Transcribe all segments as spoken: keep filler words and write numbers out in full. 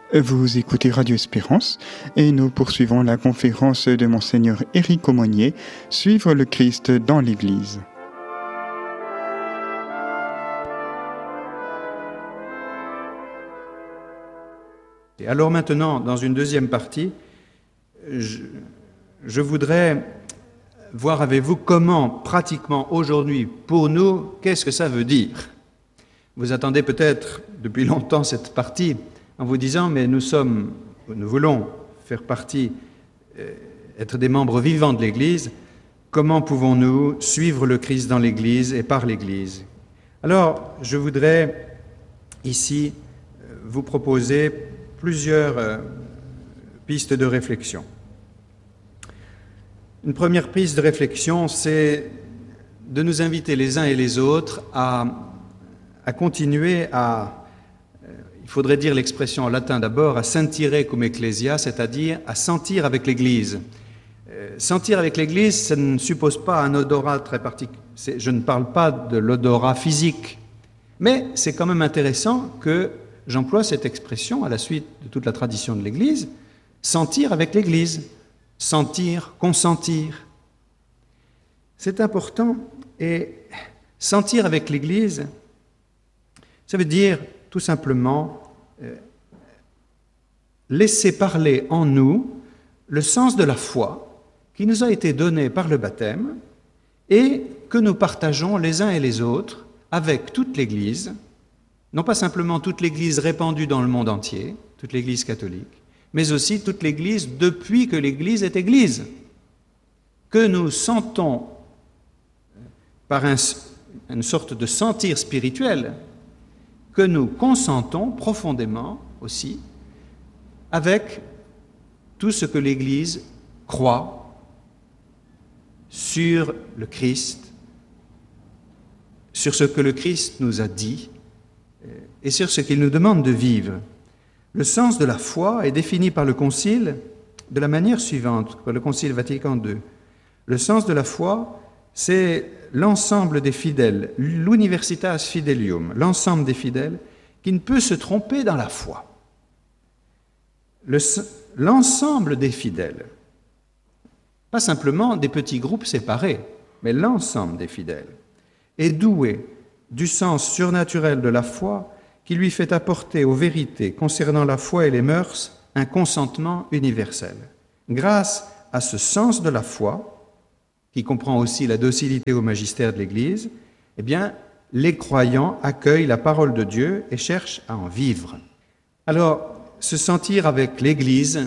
Vous écoutez Radio Espérance et nous poursuivons la conférence de Monseigneur Éric Aumonier, Suivre le Christ dans l'Église. Et alors maintenant, dans une deuxième partie, je, je voudrais voir avec vous comment, pratiquement aujourd'hui, pour nous, qu'est-ce que ça veut dire. Vous attendez peut-être depuis longtemps cette partie en vous disant, mais nous sommes, nous voulons faire partie, euh, être des membres vivants de l'Église, comment pouvons-nous suivre le Christ dans l'Église et par l'Église? Alors, je voudrais ici vous proposer plusieurs euh, pistes de réflexion. Une première piste de réflexion, c'est de nous inviter les uns et les autres à, à continuer à, euh, il faudrait dire l'expression en latin d'abord, à sentire cum ecclesia, c'est-à-dire à sentir avec l'Église. Euh, sentir avec l'Église, ça ne suppose pas un odorat très particulier. Je ne parle pas de l'odorat physique, mais c'est quand même intéressant que j'emploie cette expression à la suite de toute la tradition de l'Église, sentir avec l'Église, sentir, consentir. C'est important, et sentir avec l'Église, ça veut dire tout simplement euh, laisser parler en nous le sens de la foi qui nous a été donné par le baptême et que nous partageons les uns et les autres avec toute l'Église, non pas simplement toute l'Église répandue dans le monde entier, toute l'Église catholique, mais aussi toute l'Église depuis que l'Église est Église, que nous sentons par un, une sorte de sentir spirituel, que nous consentons profondément aussi avec tout ce que l'Église croit sur le Christ, sur ce que le Christ nous a dit, et sur ce qu'il nous demande de vivre. Le sens de la foi est défini par le Concile de la manière suivante, par le Concile Vatican deux. Le sens de la foi, c'est l'ensemble des fidèles, l'universitas fidelium, l'ensemble des fidèles qui ne peut se tromper dans la foi. Le, l'ensemble des fidèles, pas simplement des petits groupes séparés, mais l'ensemble des fidèles, est doué du sens surnaturel de la foi qui lui fait apporter aux vérités concernant la foi et les mœurs un consentement universel. Grâce à ce sens de la foi, qui comprend aussi la docilité au magistère de l'Église, eh bien, les croyants accueillent la parole de Dieu et cherchent à en vivre. Alors, se sentir avec l'Église,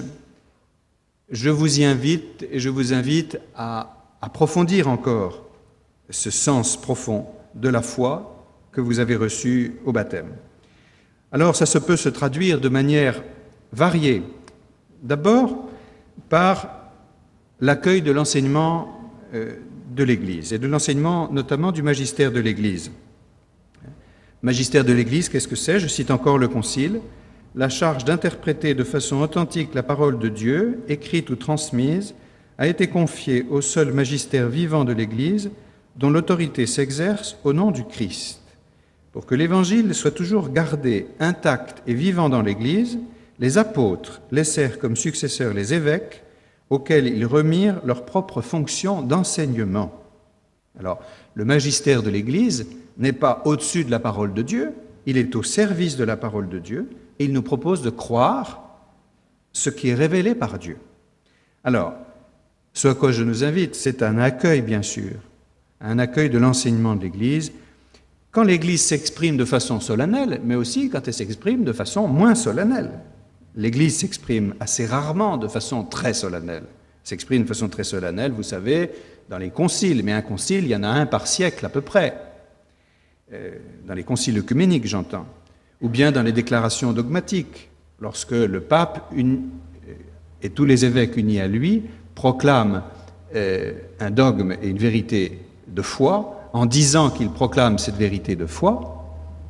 je vous y invite et je vous invite à approfondir encore ce sens profond de la foi que vous avez reçu au baptême. Alors, ça se peut se traduire de manière variée. D'abord, par l'accueil de l'enseignement euh, de l'Église, et de l'enseignement notamment du magistère de l'Église. Magistère de l'Église, qu'est-ce que c'est? Je cite encore le Concile. La charge d'interpréter de façon authentique la parole de Dieu, écrite ou transmise, a été confiée au seul magistère vivant de l'Église, dont l'autorité s'exerce au nom du Christ. Pour que l'Évangile soit toujours gardé intact et vivant dans l'Église, les apôtres laissèrent comme successeurs les évêques, auxquels ils remirent leur propre fonction d'enseignement. Alors, le magistère de l'Église n'est pas au-dessus de la parole de Dieu, il est au service de la parole de Dieu, et il nous propose de croire ce qui est révélé par Dieu. Alors, ce à quoi je nous invite, c'est un accueil, bien sûr, un accueil de l'enseignement de l'Église, quand l'Église s'exprime de façon solennelle, mais aussi quand elle s'exprime de façon moins solennelle. L'Église s'exprime assez rarement de façon très solennelle. Elle s'exprime de façon très solennelle, vous savez, dans les conciles, mais un concile, il y en a un par siècle à peu près. Euh, dans les conciles œcuméniques, j'entends. Ou bien dans les déclarations dogmatiques, lorsque le pape uni, et tous les évêques unis à lui proclament euh, un dogme et une vérité de foi, en disant qu'il proclame cette vérité de foi,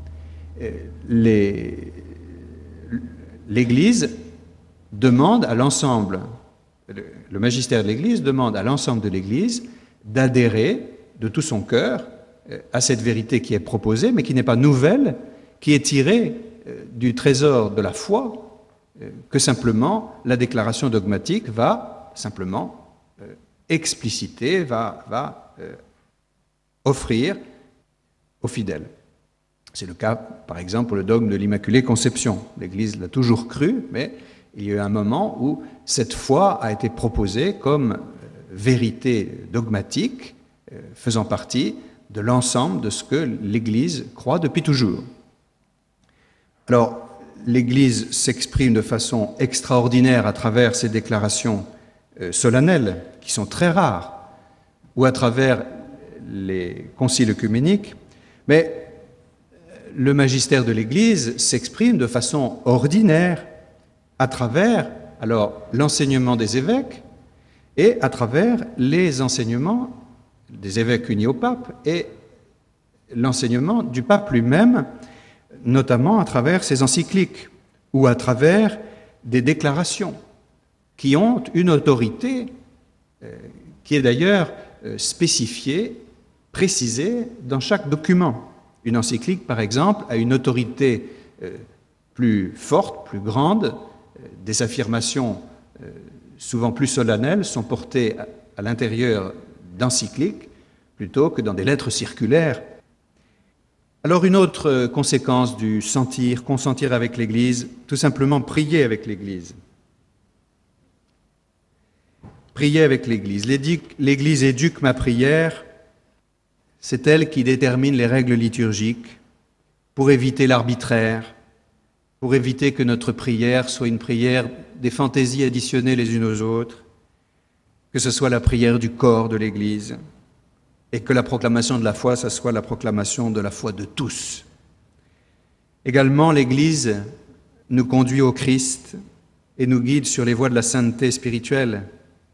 les, l'Église demande à l'ensemble, le magistère de l'Église demande à l'ensemble de l'Église d'adhérer de tout son cœur à cette vérité qui est proposée, mais qui n'est pas nouvelle, qui est tirée du trésor de la foi euh, que simplement la déclaration dogmatique va simplement euh, expliciter, va, va euh, offrir aux fidèles. C'est le cas, par exemple, pour le dogme de l'Immaculée Conception. L'Église l'a toujours cru, mais il y a eu un moment où cette foi a été proposée comme vérité dogmatique, euh, faisant partie de l'ensemble de ce que l'Église croit depuis toujours. Alors, l'Église s'exprime de façon extraordinaire à travers ces déclarations euh, solennelles, qui sont très rares, ou à travers les conciles œcuméniques, mais le magistère de l'Église s'exprime de façon ordinaire à travers alors l'enseignement des évêques et à travers les enseignements des évêques unis au pape et l'enseignement du pape lui-même, notamment à travers ses encycliques ou à travers des déclarations qui ont une autorité euh, qui est d'ailleurs euh, spécifiée, précisée dans chaque document. Une encyclique, par exemple, a une autorité euh, plus forte, plus grande. Euh, des affirmations euh, souvent plus solennelles sont portées à, à l'intérieur d'encycliques plutôt que dans des lettres circulaires. Alors une autre euh, conséquence du sentir, consentir avec l'Église, tout simplement prier avec l'Église. Prier avec l'Église. L'Église éduque ma prière. C'est elle qui détermine les règles liturgiques pour éviter l'arbitraire, pour éviter que notre prière soit une prière des fantaisies additionnées les unes aux autres, que ce soit la prière du corps de l'Église, et que la proclamation de la foi, ça soit la proclamation de la foi de tous. Également, l'Église nous conduit au Christ et nous guide sur les voies de la sainteté spirituelle,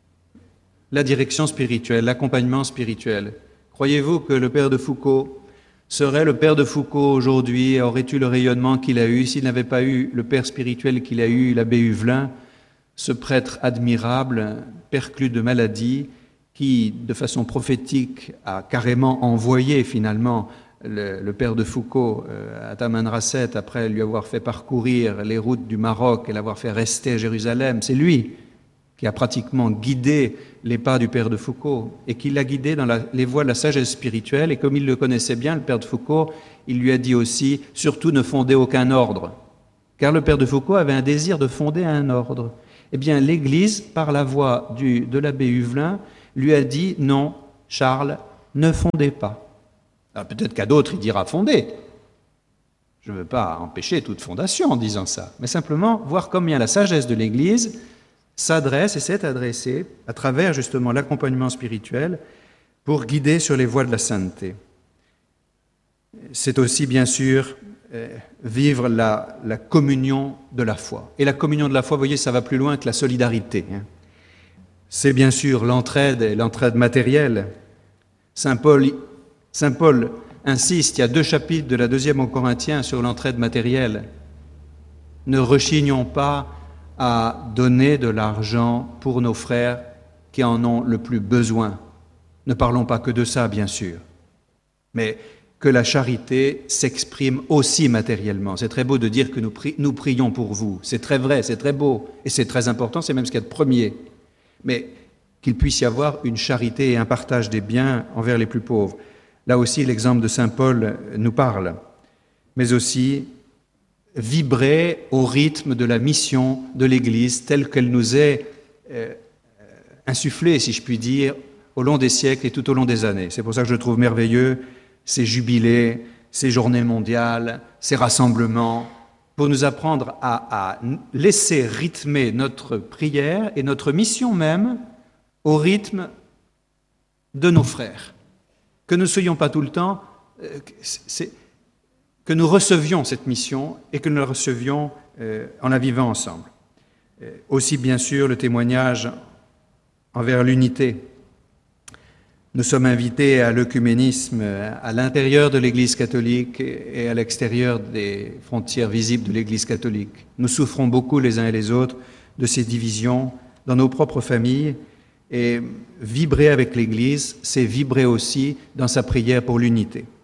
la direction spirituelle, l'accompagnement spirituel. Croyez-vous que le père de Foucault serait le père de Foucault aujourd'hui et aurait eu le rayonnement qu'il a eu s'il n'avait pas eu le père spirituel qu'il a eu, l'abbé Huvelin, ce prêtre admirable, perclus de maladie, qui, de façon prophétique, a carrément envoyé finalement le, le père de Foucault euh, à Tamanrasset après lui avoir fait parcourir les routes du Maroc et l'avoir fait rester à Jérusalem. C'est lui qui a pratiquement guidé les pas du père de Foucault et qui l'a guidé dans la, les voies de la sagesse spirituelle. Et comme il le connaissait bien, le père de Foucault, il lui a dit aussi « surtout ne fondez aucun ordre ». Car le père de Foucault avait un désir de fonder un ordre. Eh bien, l'Église, par la voix du, de l'abbé Huvelin, lui a dit « non, Charles, ne fondez pas ». Alors peut-être qu'à d'autres, il dira « fondez ». Je ne veux pas empêcher toute fondation en disant ça, mais simplement voir combien la sagesse de l'Église s'adresse et s'est adressée à travers justement l'accompagnement spirituel pour guider sur les voies de la sainteté. C'est aussi bien sûr euh, vivre la, la communion de la foi. Et la communion de la foi, vous voyez, ça va plus loin que la solidarité. Hein. C'est bien sûr l'entraide et l'entraide matérielle. Saint Paul, Saint Paul insiste, il y a deux chapitres de la deuxième aux Corinthiens sur l'entraide matérielle. Ne rechignons pas à donner de l'argent pour nos frères qui en ont le plus besoin. Ne parlons pas que de ça, bien sûr, mais que la charité s'exprime aussi matériellement. C'est très beau de dire que nous, pri- nous prions pour vous. C'est très vrai, c'est très beau, et c'est très important, c'est même ce qu'il y a de premier. Mais qu'il puisse y avoir une charité et un partage des biens envers les plus pauvres. Là aussi, l'exemple de Saint Paul nous parle, mais aussi vibrer au rythme de la mission de l'Église telle qu'elle nous est euh, insufflée, si je puis dire, au long des siècles et tout au long des années. C'est pour ça que je trouve merveilleux ces jubilés, ces journées mondiales, ces rassemblements, pour nous apprendre à, à laisser rythmer notre prière et notre mission même au rythme de nos frères. Que nous ne soyons pas tout le temps... Euh, c'est, que nous recevions cette mission et que nous la recevions euh, en la vivant ensemble. Euh, aussi, bien sûr, le témoignage envers l'unité. Nous sommes invités à l'œcuménisme à l'intérieur de l'Église catholique et à l'extérieur des frontières visibles de l'Église catholique. Nous souffrons beaucoup les uns et les autres de ces divisions dans nos propres familles et vibrer avec l'Église, c'est vibrer aussi dans sa prière pour l'unité.